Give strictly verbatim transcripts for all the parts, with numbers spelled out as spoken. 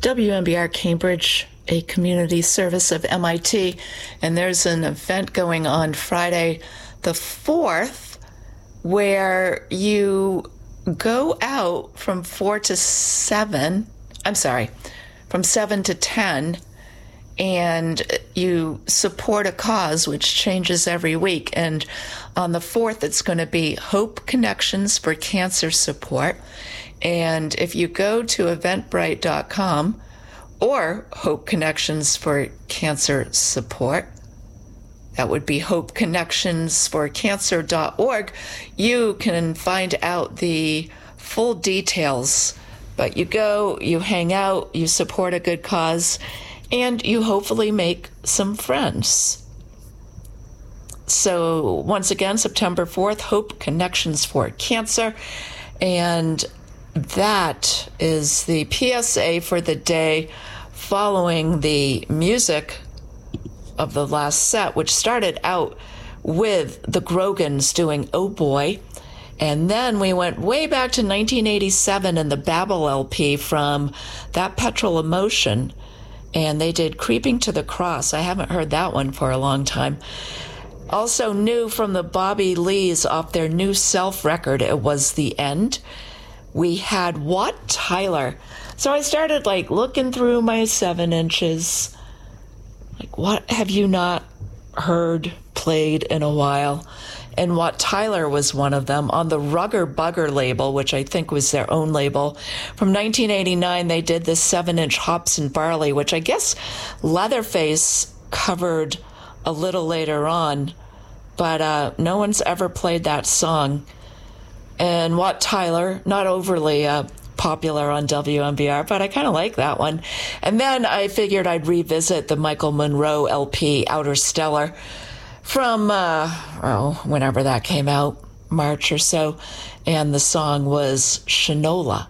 W M B R Cambridge, a community service of M I T, and there's an event going on Friday the fourth where you go out from four to seven, I'm sorry, from seven to ten, and you support a cause which changes every week. And on the fourth, it's going to be Hope Connections for Cancer Support. And if you go to eventbrite dot com or Hope Connections for Cancer Support, that would be hope connections for cancer dot org, you can find out the full details. But you go, you hang out, you support a good cause, and you hopefully make some friends. So once again, September fourth, Hope Connections for Cancer. And that is the P S A for the day following the music of the last set, which started out with the Grogans doing Oh Boy. And then we went way back to nineteen eighty-seven and the Babel L P from That Petrol Emotion. And they did Creeping to the Cross. I haven't heard that one for a long time. Also new from the Bobby Lees off their New Self record, It Was the End. We had Wat Tyler. So I started like looking through my seven inches. Like, what have you not heard played in a while? And Wat Tyler was one of them on the Rugger Bugger label, which I think was their own label. From nineteen eighty-nine, they did this seven-inch Hops and Barley, which I guess Leatherface covered a little later on, but uh, no one's ever played that song. And Wat Tyler, not overly uh, popular on W M B R, but I kind of like that one. And then I figured I'd revisit the Michael Monroe L P, Outer Stellar, from, uh, oh, whenever that came out, March or so, and the song was Shinola.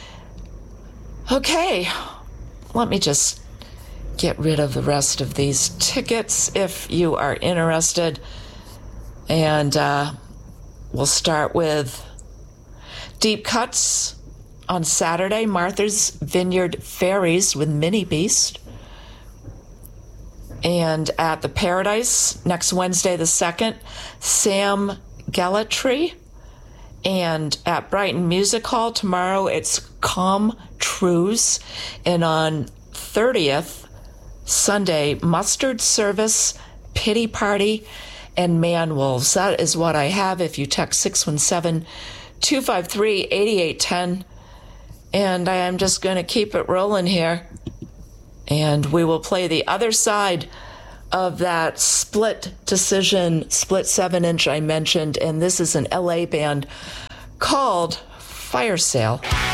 Okay, let me just get rid of the rest of these tickets if you are interested. And uh, we'll start with Deep Cuts on Saturday, Martha's Vineyard Fairies with Mini Beast. And at the Paradise, next Wednesday the second, Sam Gellatree. And at Brighton Music Hall tomorrow, it's Calm Trues. And on thirtieth, Sunday, Mustard Service, Pity Party, and Man Wolves. That is what I have if you text six one seven, two five three, eight eight one zero. And I am just going to keep it rolling here. And we will play the other side of that split decision, split seven inch I mentioned. And this is an L A band called Fire Sale.